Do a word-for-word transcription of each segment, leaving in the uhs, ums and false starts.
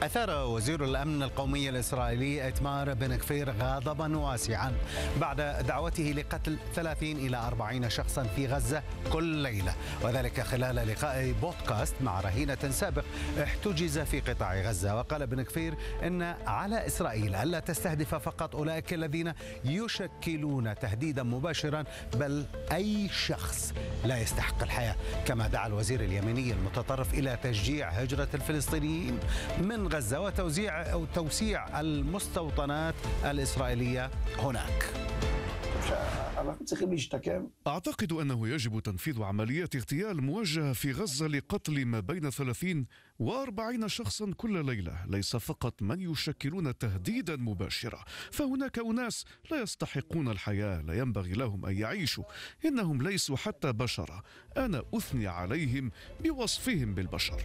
أثار وزير الأمن القومي الإسرائيلي إتمار بن غفير غضبا واسعا بعد دعوته لقتل ثلاثين إلى أربعين شخصا في غزة كل ليلة، وذلك خلال لقاء بودكاست مع رهينة سابق احتجز في قطاع غزة. وقال بن غفير إن على إسرائيل ألا تستهدف فقط أولئك الذين يشكلون تهديدا مباشرا، بل أي شخص لا يستحق الحياة. كما دعا الوزير اليمني المتطرف إلى تشجيع هجرة الفلسطينيين من غزة وتوزيع أو توسيع المستوطنات الإسرائيلية هناك. أعتقد أنه يجب تنفيذ عمليات اغتيال موجهة في غزة لقتل ما بين ثلاثين وأربعين شخصا كل ليلة، ليس فقط من يشكلون تهديدا مباشرا، فهناك أناس لا يستحقون الحياة، لا ينبغي لهم أن يعيشوا، إنهم ليسوا حتى بشرا، أنا أثني عليهم بوصفهم بالبشر.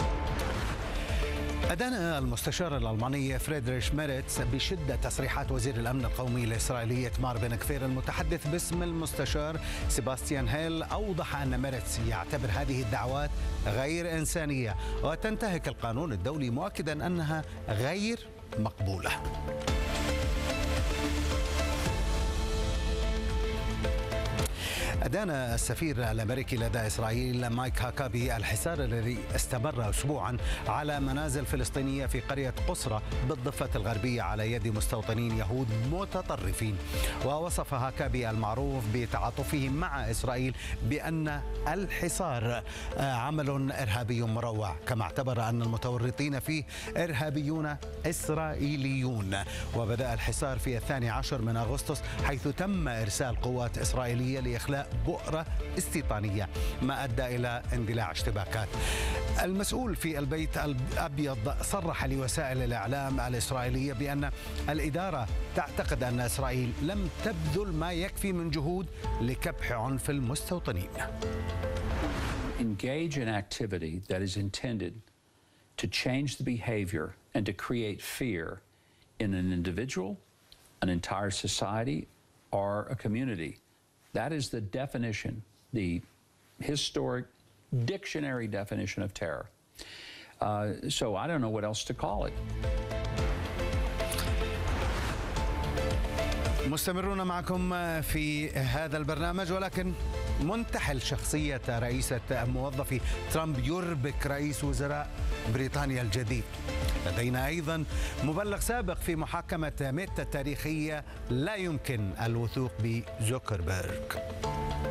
أدان المستشار الألماني فريدريش ميرتس بشدة تصريحات وزير الأمن القومي الإسرائيلي إتمار بن غفير. المتحدث باسم المستشار سيباستيان هيل أوضح أن ميرتس يعتبر هذه الدعوات غير إنسانية وتنتهك القانون الدولي، مؤكدا أنها غير مقبولة. أدان السفير الأمريكي لدى إسرائيل مايك هاكابي الحصار الذي استمر أسبوعا على منازل فلسطينية في قرية قصرة بالضفة الغربية على يد مستوطنين يهود متطرفين. ووصف هاكابي المعروف بتعاطفه مع إسرائيل بأن الحصار عمل إرهابي مروع، كما اعتبر أن المتورطين فيه إرهابيون إسرائيليون. وبدأ الحصار في الثاني عشر من أغسطس، حيث تم إرسال قوات إسرائيلية لإخلاء بؤرة استيطانية، ما أدى إلى اندلاع اشتباكات. المسؤول في البيت الأبيض صرح لوسائل الإعلام الإسرائيلية بأن الإدارة تعتقد أن إسرائيل لم تبذل ما يكفي من جهود لكبح عنف المستوطنين. Engage in activity that is intended to change the behavior and to create fear in an individual, an entire society, or a community. That is the definition, the historic dictionary definition of terror. Uh, so I don't know what else to call it. مستمرون معكم في هذا البرنامج، ولكن منتحل شخصية رئيسة موظفي ترامب يربك رئيس وزراء بريطانيا الجديد. لدينا أيضا مبلغ سابق في محاكمة ميتا التاريخية، لا يمكن الوثوق بزوكربيرغ.